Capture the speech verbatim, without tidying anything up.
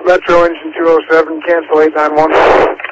Metro Engine two oh seven, cancel eight nine one.